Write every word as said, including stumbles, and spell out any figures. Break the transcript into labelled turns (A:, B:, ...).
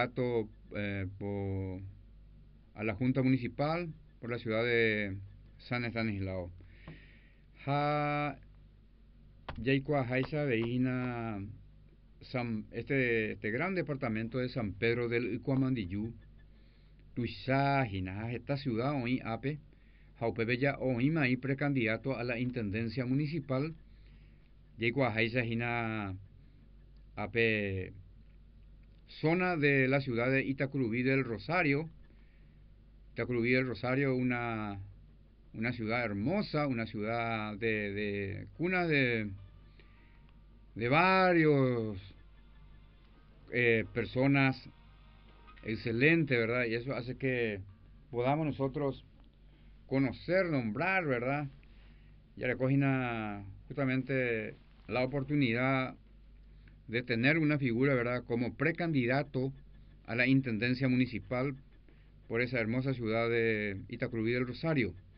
A: precandidato eh, por, a la Junta Municipal por la ciudad de San Estanislao. Ha Yaikua Haisa Veina San, este, este gran departamento de San Pedro del Icuamandiyú, Tuisa Hina, esta ciudad hoy ape, Jaupebella hoy mai precandidato a la intendencia municipal, Yaikua Haisa Hina ape zona de la ciudad de Itacurubí del Rosario. Itacurubí del Rosario, una, una ciudad hermosa, una ciudad de, de cuna de, de varios eh, personas excelentes, ¿verdad? Y eso hace que podamos nosotros conocer, nombrar, ¿verdad? Y recogina justamente la oportunidad de tener una figura, ¿verdad?, como precandidato a la intendencia municipal por esa hermosa ciudad de Itacurubí del Rosario.